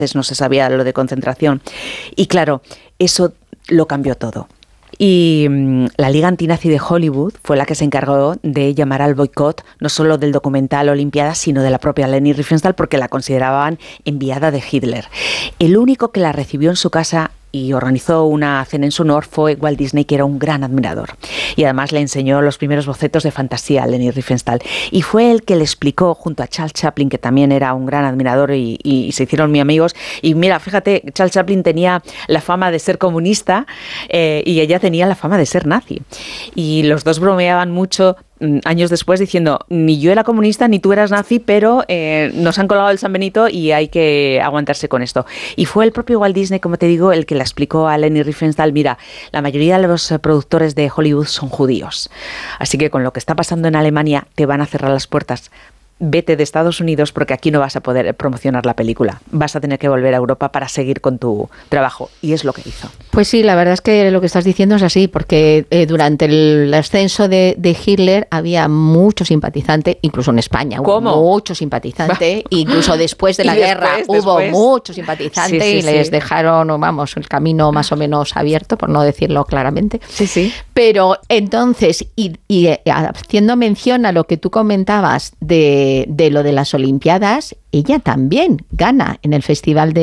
no se sabía lo de concentración. Y claro, eso lo cambió todo. Y la Liga Antinazi de Hollywood fue la que se encargó de llamar al boicot no solo del documental Olimpiadas, sino de la propia Leni Riefenstahl, porque la consideraban enviada de Hitler. El único que la recibió en su casa y organizó una cena en su honor fue Walt Disney, que era un gran admirador. Y además le enseñó los primeros bocetos de fantasía a Leni Riefenstahl. Y fue el que le explicó, junto a Charles Chaplin, que también era un gran admirador y se hicieron muy amigos. Y mira, fíjate, Charles Chaplin tenía la fama de ser comunista y ella tenía la fama de ser nazi. Y los dos bromeaban mucho años después diciendo, ni yo era comunista ni tú eras nazi, pero nos han colgado el San Benito y hay que aguantarse con esto. Y fue el propio Walt Disney, como te digo, el que le explicó a Leni Riefenstahl, mira, la mayoría de los productores de Hollywood son judíos, así que con lo que está pasando en Alemania te van a cerrar las puertas. Vete de Estados Unidos porque aquí no vas a poder promocionar la película. Vas a tener que volver a Europa para seguir con tu trabajo. Y es lo que hizo. Pues sí, la verdad es que lo que estás diciendo es así, porque durante el ascenso de Hitler había mucho simpatizante, incluso en España hubo mucho simpatizante, incluso después de la guerra hubo mucho simpatizante y les dejaron, vamos, el camino más o menos abierto, por no decirlo claramente. Sí, sí. Pero entonces, y haciendo mención a lo que tú comentabas de lo de las Olimpiadas, ella también gana en el Festival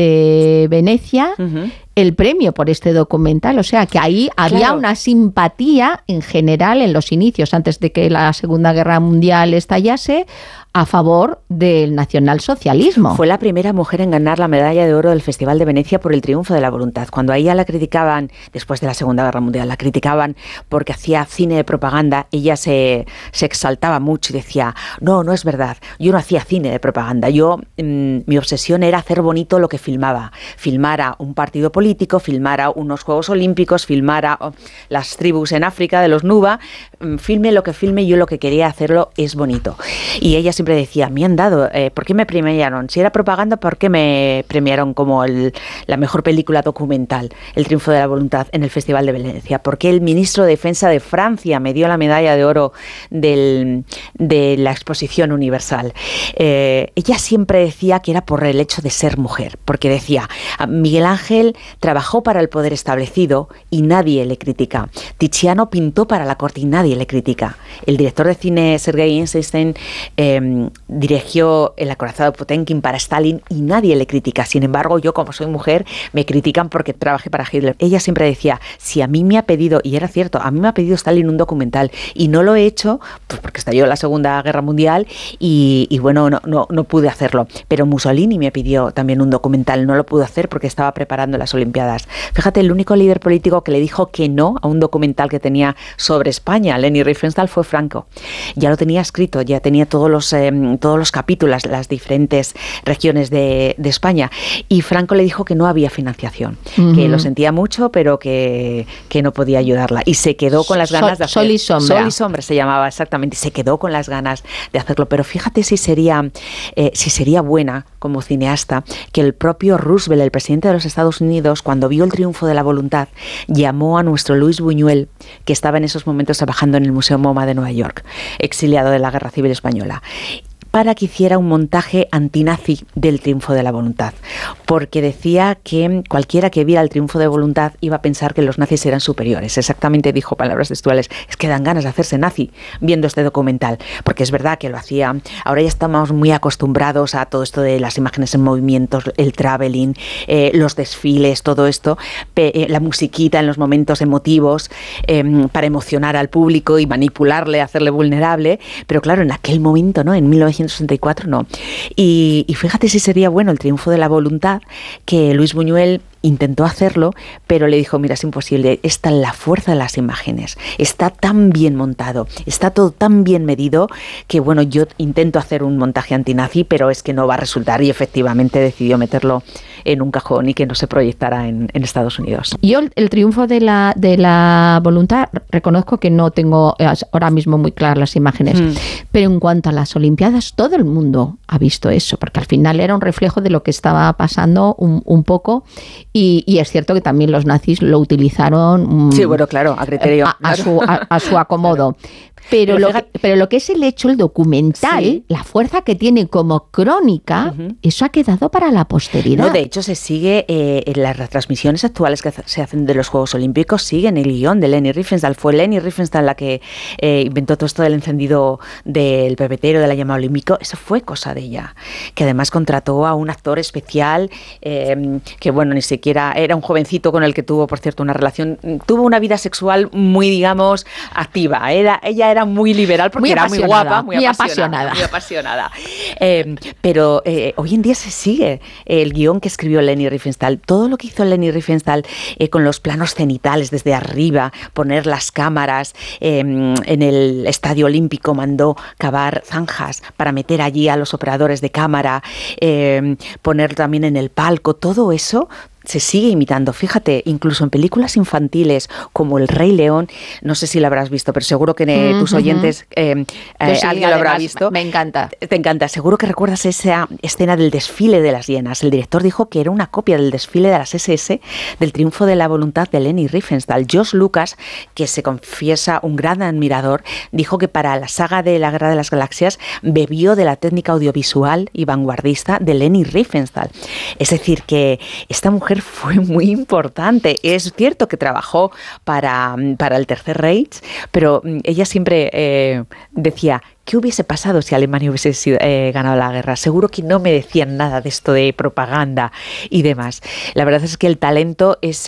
de Venecia el premio por este documental. O sea, que ahí había una simpatía en general en los inicios, antes de que la Segunda Guerra Mundial estallase, a favor del nacionalsocialismo. Fue la primera mujer en ganar la medalla de oro del Festival de Venecia por el triunfo de la voluntad. Cuando a ella la criticaban, después de la Segunda Guerra Mundial, la criticaban porque hacía cine de propaganda, ella se exaltaba mucho y decía, no es verdad, yo no hacía cine de propaganda, yo mi obsesión era hacer bonito lo que filmaba. Filmara un partido político, filmara unos Juegos Olímpicos, filmara las tribus en África de los Nuba, filme lo que filme, yo lo que quería hacerlo es bonito. Y ella siempre decía, me han dado, ¿por qué me premiaron? Si era propaganda, ¿por qué me premiaron como la mejor película documental, El triunfo de la voluntad, en el Festival de Venecia? ¿Por qué el ministro de Defensa de Francia me dio la medalla de oro de la Exposición Universal? Ella siempre decía que era por el hecho de ser mujer, porque decía, Miguel Ángel trabajó para el poder establecido y nadie le critica. Tiziano pintó para la corte y nadie le critica. El director de cine Sergei Eisenstein dirigió El acorazado Potemkin para Stalin y nadie le critica. Sin embargo, yo, como soy mujer, me critican porque trabajé para Hitler. Ella siempre decía, si a mí me ha pedido, y era cierto, a mí me ha pedido Stalin un documental y no lo he hecho, pues porque estalló la Segunda Guerra Mundial y bueno, no pude hacerlo. Pero Mussolini me pidió también un documental, no lo pude hacer porque estaba preparando las Olimpiadas. Fíjate, el único líder político que le dijo que no a un documental que tenía sobre España, Leni Riefenstahl, fue Franco. Ya lo tenía escrito, ya tenía todos los capítulos, las diferentes regiones de España, y Franco le dijo que no había financiación, que lo sentía mucho, pero que no podía ayudarla, y se quedó con las ganas de hacer. Sol y sombra. Sol y sombra se llamaba exactamente, y se quedó con las ganas de hacerlo. Pero fíjate si sería buena como cineasta, que el propio Roosevelt, el presidente de los Estados Unidos, cuando vio el triunfo de la voluntad, llamó a nuestro Luis Buñuel, que estaba en esos momentos trabajando en el Museo MoMA de Nueva York, exiliado de la Guerra Civil Española, para que hiciera un montaje antinazi del triunfo de la voluntad, porque decía que cualquiera que viera el triunfo de voluntad iba a pensar que los nazis eran superiores. Exactamente dijo, palabras textuales, es que dan ganas de hacerse nazi viendo este documental, porque es verdad que lo hacía. Ahora ya estamos muy acostumbrados a todo esto de las imágenes en movimientos, el traveling, los desfiles, todo esto, la musiquita en los momentos emotivos, para emocionar al público y manipularle, hacerle vulnerable, pero claro, en aquel momento, ¿no? En 1964 no. Y fíjate si sería bueno el triunfo de la voluntad, que Luis Buñuel intentó hacerlo, pero le dijo, mira, es imposible, está la fuerza de las imágenes, está tan bien montado, está todo tan bien medido, que bueno, yo intento hacer un montaje antinazi, pero es que no va a resultar, y efectivamente decidió meterlo en un cajón y que no se proyectara en Estados Unidos. Yo el triunfo de la voluntad, reconozco que no tengo ahora mismo muy claras las imágenes, pero en cuanto a las Olimpiadas, todo el mundo ha visto eso, porque al final era un reflejo de lo que estaba pasando un poco. Y es cierto que también los nazis lo utilizaron sí, bueno, claro, a criterio a su acomodo. Claro. Pero lo que es el hecho, el documental, la fuerza que tiene como crónica, eso ha quedado para la posteridad. No, de hecho, se sigue en las retransmisiones actuales que se hacen de los Juegos Olímpicos, siguen el guión de Leni Riefenstahl. Fue Leni Riefenstahl la que inventó todo esto del encendido del pepetero, de la llama olímpico. Eso fue cosa de ella, que además contrató a un actor especial, que bueno, ni siquiera era un jovencito con el que tuvo, por cierto, una relación, tuvo una vida sexual muy, digamos, activa. Ella era muy liberal porque era muy guapa, muy apasionada. Pero hoy en día se sigue el guión que escribió Leni Riefenstahl. Todo lo que hizo Leni Riefenstahl con los planos cenitales desde arriba, poner las cámaras en el Estadio Olímpico, mandó cavar zanjas para meter allí a los operadores de cámara, poner también en el palco, todo eso se sigue imitando. Fíjate, incluso en películas infantiles como El Rey León, no sé si la habrás visto, pero seguro que tus oyentes alguien lo habrá visto. Me encanta. Te encanta. Seguro que recuerdas esa escena del desfile de las hienas. El director dijo que era una copia del desfile de las SS del triunfo de la voluntad de Leni Riefenstahl. George Lucas, que se confiesa un gran admirador, dijo que para la saga de la Guerra de las Galaxias bebió de la técnica audiovisual y vanguardista de Leni Riefenstahl. Es decir, que esta mujer fue muy importante. Es cierto que trabajó para el Tercer Reich, pero ella siempre decía: ¿qué hubiese pasado si Alemania hubiese ganado la guerra? Seguro que no me decían nada de esto de propaganda y demás. La verdad es que el talento es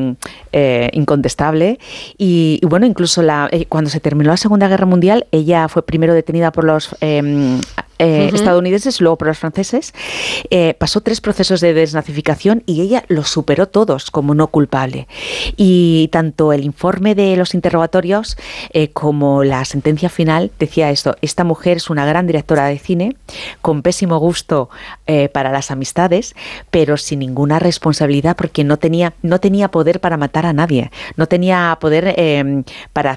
incontestable y bueno, incluso cuando se terminó la Segunda Guerra Mundial, ella fue primero detenida por los estadounidenses, luego por los franceses. Pasó 3 procesos de desnazificación y ella los superó todos como no culpable. Y tanto el informe de los interrogatorios como la sentencia final decía esto: esta mujer es una gran directora de cine, con pésimo gusto para las amistades, pero sin ninguna responsabilidad, porque no tenía poder para matar a nadie, no tenía poder para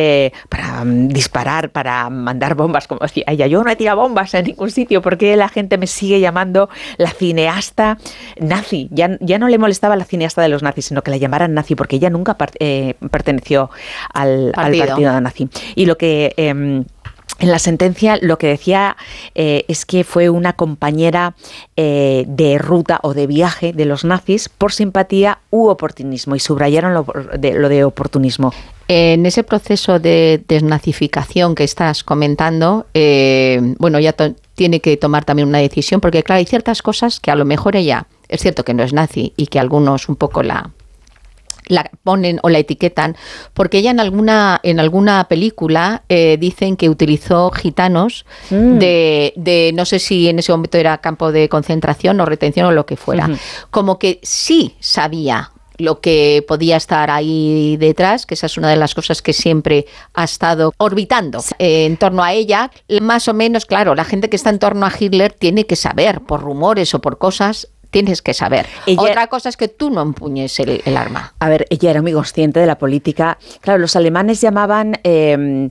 disparar, para mandar bombas, como decía ella. Yo no he tirado bombas en ningún sitio, porque la gente me sigue llamando la cineasta nazi. Ya no le molestaba la cineasta de los nazis, sino que la llamaran nazi, porque ella nunca perteneció al partido nazi. Y lo que en la sentencia lo que decía es que fue una compañera de ruta o de viaje de los nazis por simpatía u oportunismo, y subrayaron lo de oportunismo. En ese proceso de desnazificación que estás comentando, bueno, ya tiene que tomar también una decisión, porque claro, hay ciertas cosas que a lo mejor ella, es cierto que no es nazi y que algunos un poco la ponen o la etiquetan, porque ella en alguna película dicen que utilizó gitanos de no sé si en ese momento era campo de concentración o retención o lo que fuera, como que sí sabía lo que podía estar ahí detrás, que esa es una de las cosas que siempre ha estado orbitando en torno a ella. Más o menos, claro, la gente que está en torno a Hitler tiene que saber, por rumores o por cosas, tienes que saber. Otra cosa es que tú no empuñes el arma. A ver, ella era muy consciente de la política. Claro, los alemanes llamaban el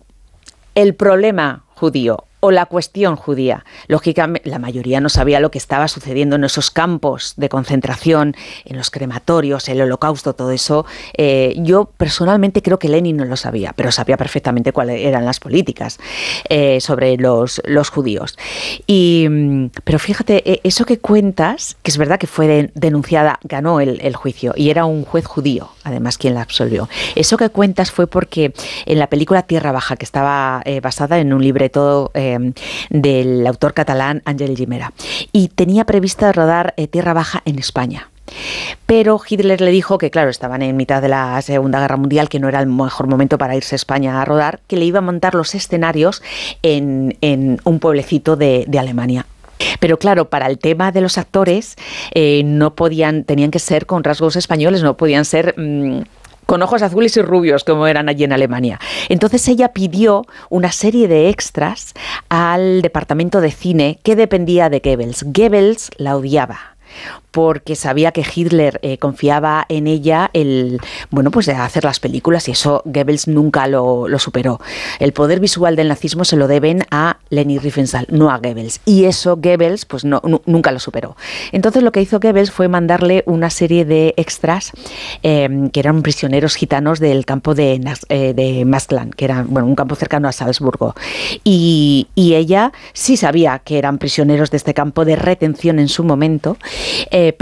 problema judío o la cuestión judía. Lógicamente, la mayoría no sabía lo que estaba sucediendo en esos campos de concentración, en los crematorios, el holocausto, todo eso. Yo personalmente creo que Lenin no lo sabía, pero sabía perfectamente cuáles eran las políticas sobre los judíos. Pero fíjate, eso que cuentas, que es verdad que fue denunciada, ganó el juicio, y era un juez judío, además, quien la absolvió. Eso que cuentas fue porque en la película Tierra Baja, que estaba basada en un libreto del autor catalán Àngel Guimerà, y tenía prevista rodar Tierra Baja en España. Pero Hitler le dijo que, claro, estaban en mitad de la Segunda Guerra Mundial, que no era el mejor momento para irse a España a rodar, que le iba a montar los escenarios en un pueblecito de Alemania. Pero claro, para el tema de los actores tenían que ser con rasgos españoles, no podían ser con ojos azules y rubios, como eran allí en Alemania. Entonces ella pidió una serie de extras al departamento de cine que dependía de Goebbels. Goebbels la odiaba, porque sabía que Hitler confiaba en ella pues hacer las películas, y eso Goebbels nunca lo superó. El poder visual del nazismo se lo deben a Leni Riefenstahl, no a Goebbels, y eso Goebbels pues nunca lo superó. Entonces lo que hizo Goebbels fue mandarle una serie de extras que eran prisioneros gitanos del campo de Maastland, que era un campo cercano a Salzburgo, y ella sí sabía que eran prisioneros de este campo de retención en su momento,